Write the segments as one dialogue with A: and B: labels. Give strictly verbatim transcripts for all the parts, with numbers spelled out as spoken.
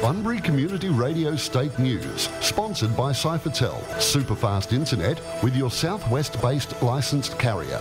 A: Bunbury Community Radio State News, sponsored by Cyphertel, superfast internet with your southwest-based licensed carrier.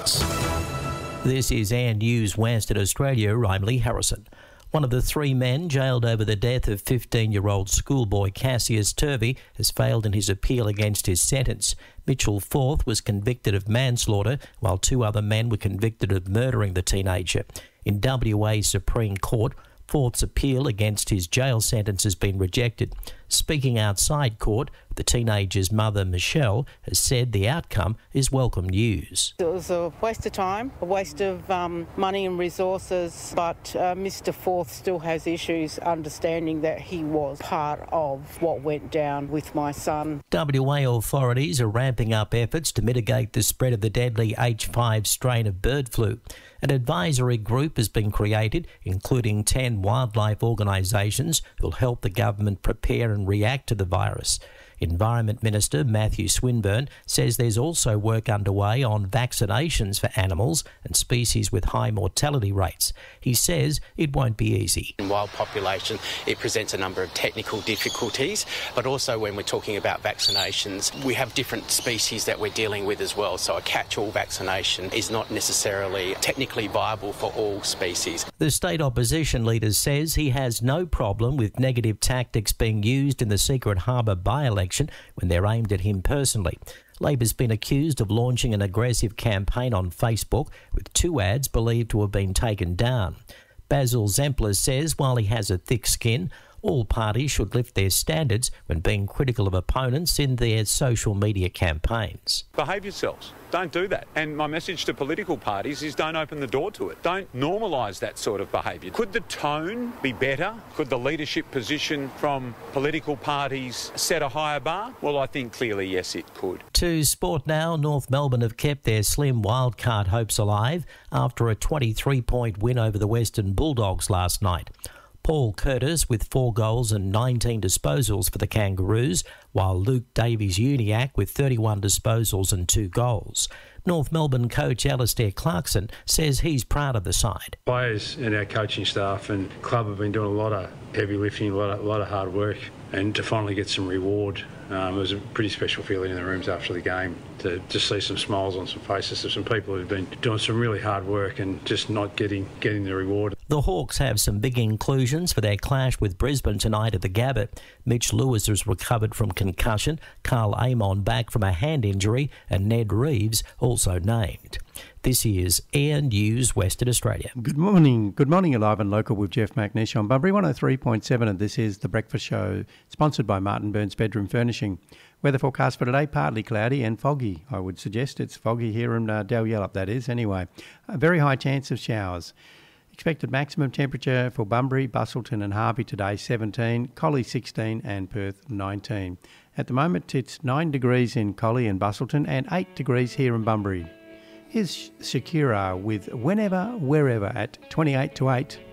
B: This is Air News West in Australia. I'm Lee Harrison. One of the three men jailed over the death of fifteen-year-old schoolboy Cassius Turvey has failed in his appeal against his sentence. Mitchell Forth was convicted of manslaughter, while two other men were convicted of murdering the teenager. In W A Supreme Court, Forth's appeal against his jail sentence has been rejected. Speaking outside court, the teenager's mother, Michelle, has said the outcome is welcome news.
C: It was a waste of time, a waste of um, money and resources, but uh, Mister Forth still has issues understanding that he was part of what went down with my son.
B: W A authorities are ramping up efforts to mitigate the spread of the deadly H five strain of bird flu. An advisory group has been created, including ten wildlife organisations who will help the government prepare and react to the virus. Environment Minister Matthew Swinburne says there's also work underway on vaccinations for animals and species with high mortality rates. He says it won't be easy.
D: In wild population, it presents a number of technical difficulties, but also when we're talking about vaccinations, we have different species that we're dealing with as well. So a catch-all vaccination is not necessarily technically viable for all species.
B: The state opposition leader says he has no problem with negative tactics being used in the Secret Harbour by-election when they're aimed at him personally. Labor's been accused of launching an aggressive campaign on Facebook with two ads believed to have been taken down. Basil Zempler says while he has a thick skin, all parties should lift their standards when being critical of opponents in their social media campaigns.
E: Behave yourselves. Don't do that. And my message to political parties is don't open the door to it. Don't normalise that sort of behaviour. Could the tone be better? Could the leadership position from political parties set a higher bar? Well, I think clearly, yes, it could.
B: To sport now, North Melbourne have kept their slim wildcard hopes alive after a twenty-three point win over the Western Bulldogs last night. Paul Curtis with four goals and nineteen disposals for the Kangaroos, while Luke Davies-Uniacke with thirty-one disposals and two goals. North Melbourne coach Alistair Clarkson says he's proud of the side.
F: Players and our coaching staff and club have been doing a lot of heavy lifting, a lot of, a lot of hard work, and to finally get some reward. Um, it was a pretty special feeling in the rooms after the game to just see some smiles on some faces of some people who've been doing some really hard work and just not getting getting the reward.
B: The Hawks have some big inclusions for their clash with Brisbane tonight at the Gabba. Mitch Lewis has recovered from concussion, Carl Amon back from a hand injury, and Ned Reeves also named. This is Air News Western Australia.
G: Good morning. Good morning, Alive and Local with Jeff McNish on Bunbury one oh three point seven, and this is The Breakfast Show, sponsored by Martin Burns Bedroom Furnishing. Weather forecast for today, partly cloudy and foggy. I would suggest it's foggy here in uh, Dalyellup, that is, anyway. A very high chance of showers. Expected maximum temperature for Bunbury, Busselton and Harvey today, seventeen, Collie sixteen and Perth nineteen. At the moment, it's nine degrees in Collie and Busselton and eight degrees here in Bunbury. Here's Shakira with Whenever, Wherever at twenty-eight to eight.